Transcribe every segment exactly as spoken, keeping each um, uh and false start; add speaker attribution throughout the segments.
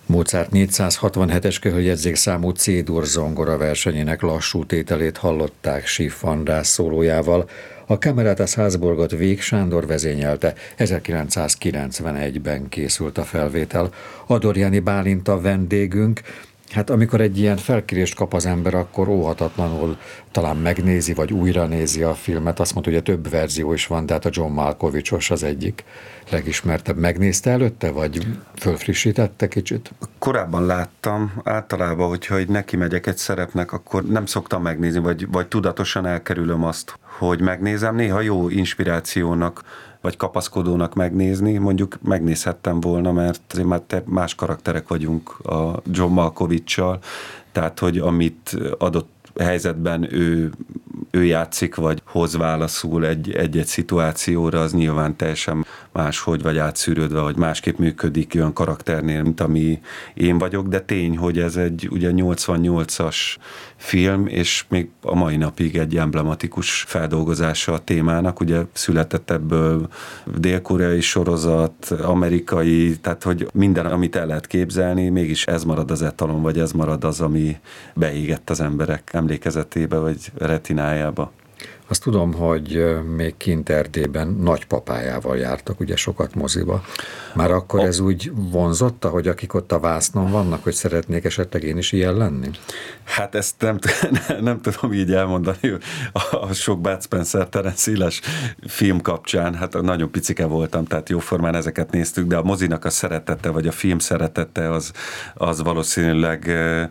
Speaker 1: Mozart négyszázhatvanhetes köhöljegyzék számú C-dur zongora versenyének lassú tételét hallották Schiff András szólójával. A Camerata Salzburgot Vég Sándor vezényelte, ezerkilencszázkilencvenegyben készült a felvétel. Adorjáni Bálint a vendégünk. Hát amikor egy ilyen felkérést kap az ember, akkor óhatatlanul talán megnézi, vagy újra nézi a filmet. Azt mondta, hogy több verzió is van, de hát a John Malkovich-os az egyik legismertebb. Megnézte előtte, vagy fölfrissítette kicsit?
Speaker 2: Korábban láttam, általában, hogyha így neki megyek egy szerepnek, akkor nem szoktam megnézni, vagy, vagy tudatosan elkerülöm azt, hogy megnézem. Néha jó inspirációnak, vagy kapaszkodónak megnézni, mondjuk megnézhettem volna, mert azért már más karakterek vagyunk a John Malkovich-sal, tehát, hogy amit adott helyzetben ő, ő játszik, vagy hoz válaszul egy, egy-egy szituációra, az nyilván teljesen máshogy, vagy átszűrődve, vagy másképp működik olyan karakternél, mint ami én vagyok, de tény, hogy ez egy ugye nyolcvannyolcas film, és még a mai napig egy emblematikus feldolgozása a témának, ugye született ebből dél-koreai sorozat, amerikai, tehát hogy minden, amit el lehet képzelni, mégis ez marad az etalon, vagy ez marad az, ami beégett az emberek emlékezetébe, vagy retinájába.
Speaker 1: Azt tudom, hogy még kint Erdélyben nagypapájával jártak, ugye sokat moziba. Már akkor a... ez úgy vonzotta, hogy akik ott a vásznon vannak, hogy szeretnék esetleg én is ilyen lenni?
Speaker 2: Hát ezt nem, nem tudom így elmondani. A sok Bud Spencer, Terence Hill-es film kapcsán, hát nagyon picike voltam, tehát jóformán ezeket néztük, de a mozinak a szeretete, vagy a film szeretete az, az valószínűleg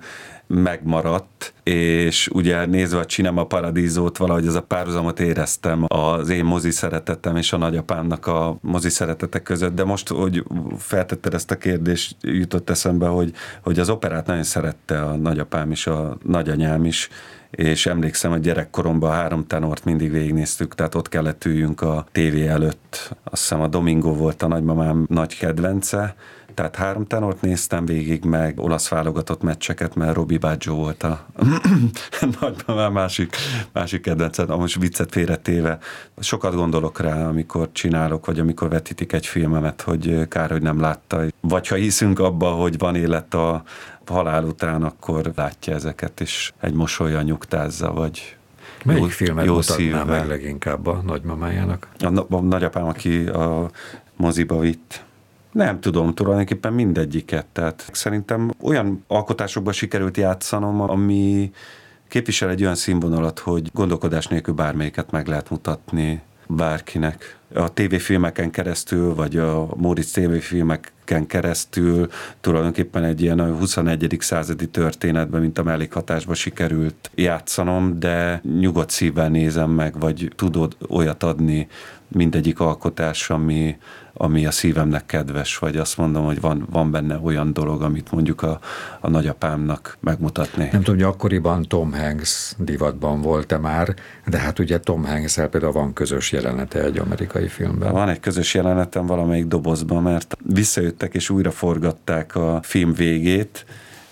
Speaker 2: megmaradt, és ugye nézve a Cinema Paradiso-t, valahogy ez a párhuzamot éreztem az én mozi szeretetem és a nagyapámnak a mozi szeretete között, de most, hogy feltetted ezt a kérdést, jutott eszembe, hogy, hogy az operát nagyon szerette a nagyapám is, a nagyanyám is, és emlékszem, hogy gyerekkoromban a Három tenort mindig végignéztük, tehát ott kellett üljünk a tévé előtt. Azt hiszem a Domingo volt a nagymamám nagy kedvence, tehát Három tenort néztem végig, meg olasz válogatott meccseket, mert Robbie Baggio volt a nagymamám másik, másik kedvencem, most viccet félretéve. Sokat gondolok rá, amikor csinálok, vagy amikor vetítik egy filmemet, hogy kár, hogy nem látta. Vagy ha hiszünk abba, hogy van élet a halál után, akkor látja ezeket, és egy mosolya nyugtázza, vagy
Speaker 1: melyik
Speaker 2: jó,
Speaker 1: filmet
Speaker 2: jó
Speaker 1: mutatná
Speaker 2: szívvel.
Speaker 1: meg leginkább a nagymamájának?
Speaker 2: A, a nagyapám, aki a moziba vitt. Nem tudom, tulajdonképpen mindegyiket. Tehát szerintem olyan alkotásokban sikerült játszanom, ami képvisel egy olyan színvonalat, hogy gondolkodás nélkül bármelyiket meg lehet mutatni bárkinek. A tévéfilmeken keresztül, vagy a Móricz tévéfilmeken keresztül tulajdonképpen egy ilyen a huszonegyedik századi történetben, mint a mellékhatásban sikerült játszanom, de nyugodt szívvel nézem meg, vagy tudod olyat adni mindegyik alkotás, ami, ami a szívemnek kedves, vagy azt mondom, hogy van, van benne olyan dolog, amit mondjuk a, a nagyapámnak megmutatni.
Speaker 1: Nem tudom, hogy akkoriban Tom Hanks divatban volt-e már, de hát ugye Tom Hanks-el például van közös jelenete egy amerikai filmben.
Speaker 2: Van egy közös jelenetem valamelyik dobozban, mert visszajöttek és újra forgatták a film végét,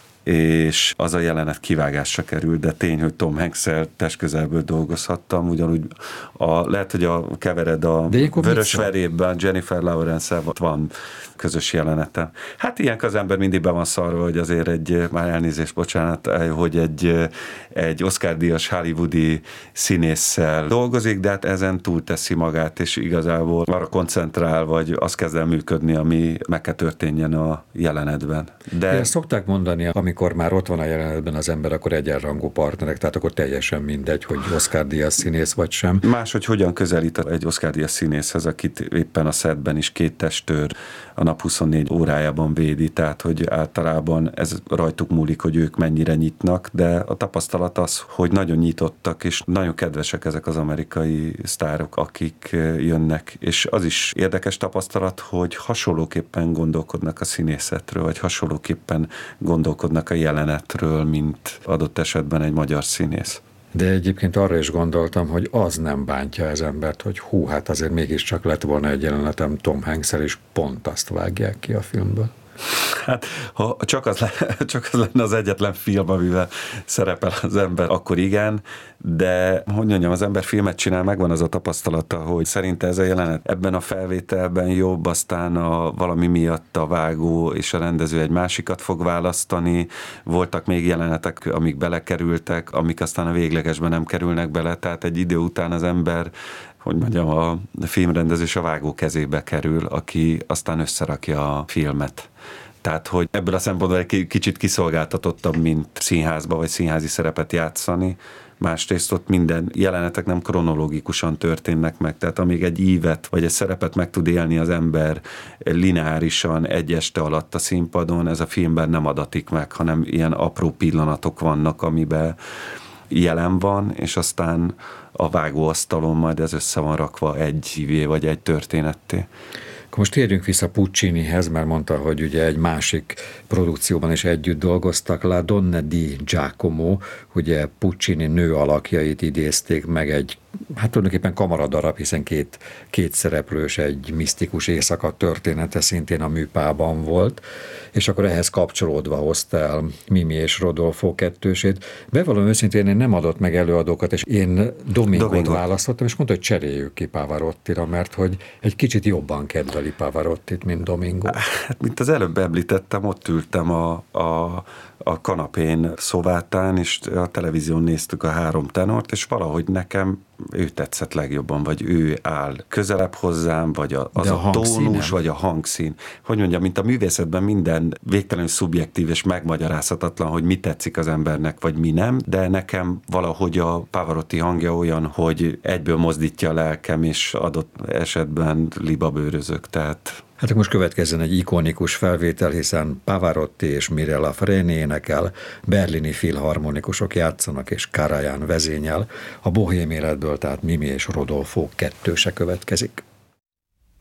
Speaker 2: és az a jelenet kivágásra került, de tény, hogy Tom Hanks-el testközelből dolgozhattam, ugyanúgy a, lehet, hogy a kevered a Vörös Verében Jennifer Lawrence-el van közös jelenete. Hát ilyenkor az ember mindig be van szarva, hogy azért egy, már elnézést, bocsánat, hogy egy, egy Oscar-díjas hollywoodi színésszel dolgozik, de hát ezen túlteszi magát, és igazából arra koncentrál, vagy az kezd el működni, ami meg kell történjen a jelenetben. De
Speaker 1: ezt szokták mondani, amikor már ott van a jelenetben az ember, akkor egyenrangú partnerek, tehát akkor teljesen mindegy, hogy Oscar-díjas színész vagy sem.
Speaker 2: Máshogy hogyan közelít egy Oscar-díjas színészhez, akit éppen a szetben is két testőr a nap huszonnégy órájában védi, tehát hogy általában ez rajtuk múlik, hogy ők mennyire nyitnak, de a tapasztalat az, hogy nagyon nyitottak, és nagyon kedvesek ezek az amerikai sztárok, akik jönnek, és az is érdekes tapasztalat, hogy hasonlóképpen gondolkodnak a színészetről, vagy hasonlóképpen gondolkodnak a jelenetről, mint adott esetben egy magyar színész.
Speaker 1: De egyébként arra is gondoltam, hogy az nem bántja az embert, hogy hú, hát azért mégiscsak lett volna egy jelenetem Tom Hanks-el, és pont azt vágják ki a filmből.
Speaker 2: Hát, ha csak az, le, csak az lenne az egyetlen film, amivel szerepel az ember, akkor igen, de hogy mondjam, az ember filmet csinál, megvan az a tapasztalata, hogy szerinte ez a jelenet ebben a felvételben jobb, aztán a, valami miatt a vágó és a rendező egy másikat fog választani. Voltak még jelenetek, amik belekerültek, amik aztán a véglegesben nem kerülnek bele, tehát egy idő után az ember, hogy mondjam, a filmrendező és a vágó kezébe kerül, aki aztán összerakja a filmet. Tehát, hogy ebből a szempontból egy kicsit kiszolgáltatottabb, mint színházba vagy színházi szerepet játszani. Másrészt ott minden jelenetek nem kronológikusan történnek meg, tehát amíg egy ívet vagy egy szerepet meg tud élni az ember lineárisan egy este alatt a színpadon, ez a filmben nem adatik meg, hanem ilyen apró pillanatok vannak, amiben jelen van, és aztán a vágóasztalon majd ez össze van rakva egy ívé vagy egy történetté.
Speaker 1: Akkor most térjünk vissza Puccinihez, mert mondta, hogy ugye egy másik produkcióban is együtt dolgoztak, La Donna di Giacomo, ugye Puccini nő alakjait idézték meg egy, hát tulajdonképpen kamaradarab, hiszen két, két szereplős, egy misztikus éjszaka története szintén a műpában volt, és akkor ehhez kapcsolódva hozta el Mimi és Rodolfo kettősét. Bevallom őszintén, én nem adott meg előadókat, és én Domingot Domingo. választottam, és mondta, hogy cseréljük ki Pavarottira, mert hogy egy kicsit jobban kedveli Pavarottit, mint Domingo.
Speaker 2: Hát, mint az előbb említettem, ott ültem a, a, a kanapén Szovátán, és a televízión néztük a három tenort, és valahogy nekem ő tetszett legjobban, vagy ő áll közelebb hozzám, vagy a, az a, a tónus, vagy a hangszín. Hogy mondjam, mint a művészetben minden végtelenül szubjektív és megmagyarázhatatlan, hogy mi tetszik az embernek, vagy mi nem, de nekem valahogy a Pavarotti hangja olyan, hogy egyből mozdítja a lelkem, és adott esetben libabőrözök, tehát...
Speaker 1: Hát akkor most következzen egy ikonikus felvétel, hiszen Pavarotti és Mirella Freni énekel, berlini filharmonikusok játszanak, és Karajan vezényel. A bohém életből, tehát Mimi és Rodolfo kettőse következik.